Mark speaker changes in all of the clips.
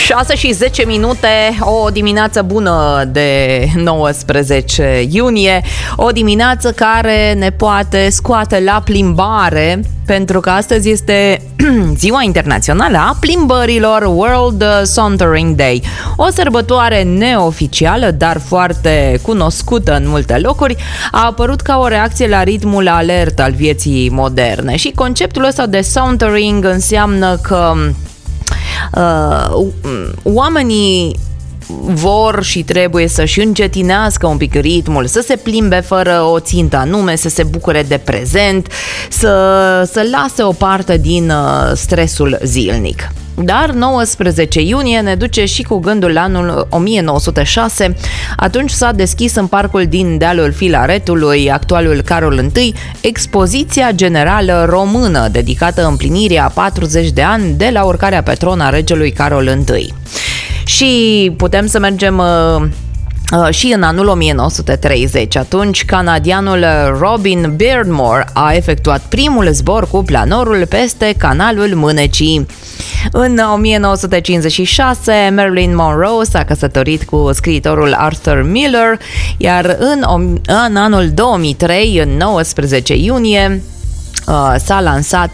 Speaker 1: 6 și 10 minute, o dimineață bună de 19 iunie, o dimineață care ne poate scoate la plimbare, pentru că astăzi este Ziua Internațională a Plimbărilor, World Sauntering Day, o sărbătoare neoficială, dar foarte cunoscută în multe locuri, a apărut ca o reacție la ritmul alert al vieții moderne și conceptul ăsta de sauntering înseamnă că oamenii vor și trebuie să-și încetinească un pic ritmul, să se plimbe fără o țintă anume, să se bucure de prezent, să lase o parte din stresul zilnic. Dar 19 iunie ne duce și cu gândul la anul 1906, atunci s-a deschis în parcul din dealul Filaretului, actualul Carol I, expoziția generală română dedicată împlinirii a 40 de ani de la urcarea pe tron a regelui Carol I. Și putem să mergem și în anul 1930, atunci canadianul Robin Beardmore a efectuat primul zbor cu planorul peste canalul Mânecii. În 1956, Marilyn Monroe s-a căsătorit cu scriitorul Arthur Miller, iar în anul 2003, în 19 iunie, s-a lansat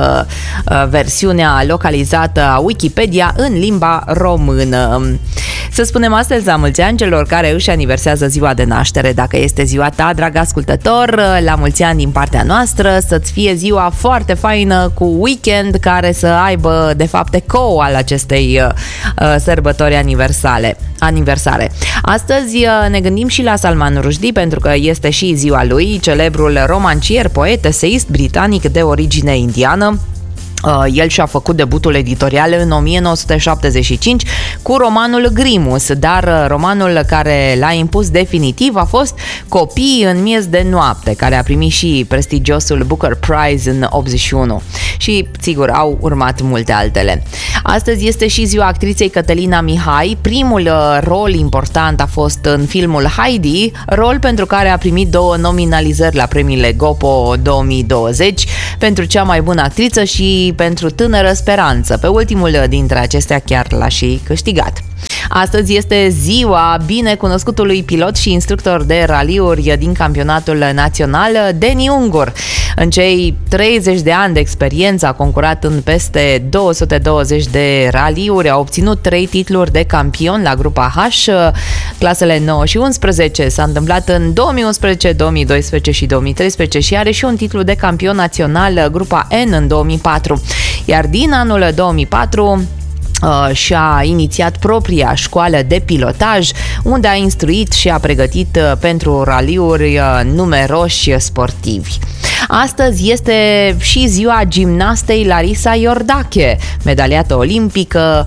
Speaker 1: versiunea localizată a Wikipedia în limba română. Să spunem astăzi la mulți ani celor care își aniversează ziua de naștere. Dacă este ziua ta, drag ascultător, la mulți ani din partea noastră, să-ți fie ziua foarte faină, cu weekend care să aibă de fapt ecou al acestei sărbători aniversare. Astăzi ne gândim și la Salman Rushdie, pentru că este și ziua lui, celebrul romancier, poet, eseist britanic de origine indiană. El și-a făcut debutul editorial în 1975 cu romanul Grimus, dar romanul care l-a impus definitiv a fost Copii în miez de noapte, care a primit și prestigiosul Booker Prize în 81. Și, sigur, au urmat multe altele. Astăzi este și ziua actriței Cătălina Mihai. Primul rol important a fost în filmul Heidi, rol pentru care a primit 2 nominalizări la premiile Gopo 2020 pentru cea mai bună actriță și pentru Tânără Speranță. Pe ultimul dintre acestea chiar l-a și câștigat. Astăzi este ziua binecunoscutului pilot și instructor de raliuri din campionatul național, Deni Ungur. În cei 30 de ani de experiență a concurat în peste 220 de raliuri, a obținut 3 titluri de campion la grupa H, clasele 9 și 11. S-a întâmplat în 2011, 2012 și 2013 și are și un titlu de campion național grupa N în 2004. Iar din anul 2004 și-a inițiat propria școală de pilotaj, unde a instruit și a pregătit pentru raliuri numeroși sportivi. Astăzi este și ziua gimnastei Larisa Iordache, medaliată olimpică,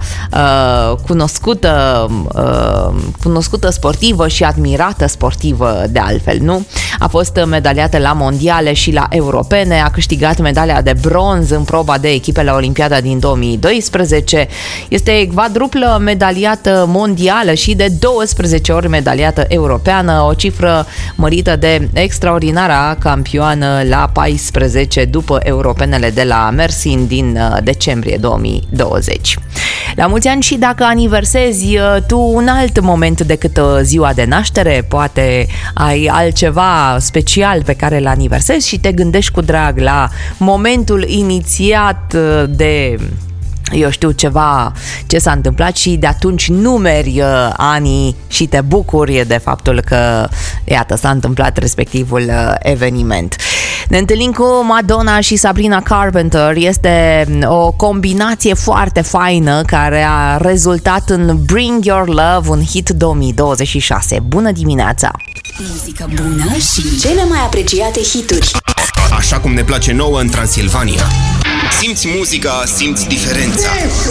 Speaker 1: cunoscută sportivă și admirată sportivă de altfel, nu? A fost medaliată la mondiale și la europene, a câștigat medalia de bronz în proba de echipe la Olimpiada din 2012, este quadruplă medaliată mondială și de 12 ori medaliată europeană, o cifră mărită de extraordinara campioană la 14 după europenele de la Mersin din decembrie 2020. La mulți ani și dacă aniversezi tu un alt moment decât ziua de naștere, poate ai altceva special pe care îl aniversezi și te gândești cu drag la momentul inițiat de, eu știu, ceva ce s-a întâmplat și de atunci numeri anii și te bucuri de faptul că, iată, s-a întâmplat respectivul eveniment. Ne întâlnim cu Madonna și Sabrina Carpenter. Este o combinație foarte faină care a rezultat în Bring Your Love, un hit 2026. Bună dimineața!
Speaker 2: Muzică bună și cele mai apreciate hituri.
Speaker 3: Așa cum ne place nouă în Transilvania. Simți muzica, simți diferența.